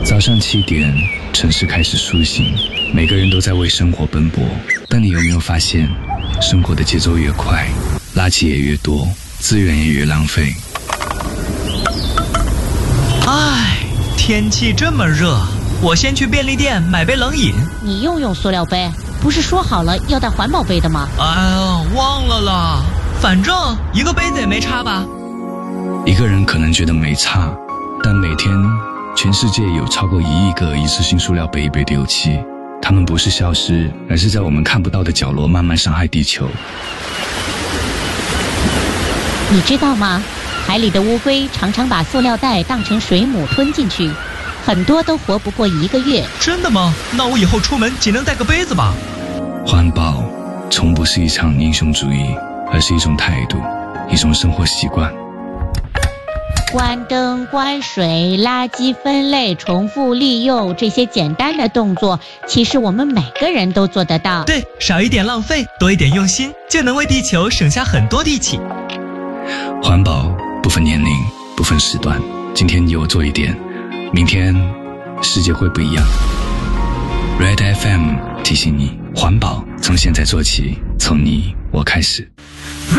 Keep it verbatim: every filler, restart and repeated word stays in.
早上七点，城市开始苏醒，每个人都在为生活奔波。但你有没有发现，生活的节奏越快，垃圾也越多，资源也越浪费。 唉，天气这么热，我先去便利店买杯冷饮。 你又用塑料杯，不是说好了要带环保杯的吗？ 哎呀，忘了啦，反正一个杯子也没差吧。 一个人可能觉得没差，但每天全世界有超过一亿个一次性塑料杯被丢弃，它们不是消失，而是在我们看不到的角落慢慢伤害地球。 你知道吗？海里的乌龟常常把塑料袋当成水母吞进去，很多都活不过一个月。 真的吗？那我以后出门仅能带个杯子吧。 环保从不是一场英雄主义，而是一种态度，一种生活习惯。 关灯、关水、垃圾分类、重复利用，这些简单的动作，其实我们每个人都做得到。 对，少一点浪费，多一点用心，就能为地球省下很多力气。 环保不分年龄，不分时段，今天你我做一点，明天世界会不一样。 Red F M 提醒你，环保从现在做起，从你我开始。